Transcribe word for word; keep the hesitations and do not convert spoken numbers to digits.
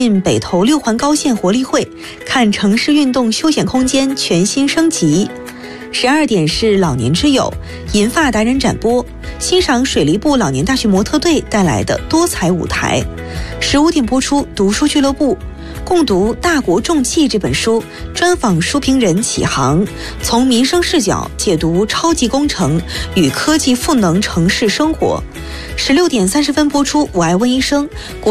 北投六环高线活力会，看城市运动休闲空间全新升级。十二点是老年之友银发达人展播，欣赏水利部老年大学模特队带来的多彩舞台。十五点播出读书俱乐部，共读《大国重器》这本书，专访书评人启航，从民生视角解读超级工程与科技赋能城市生活。十六点三十分播出《我爱问医生》。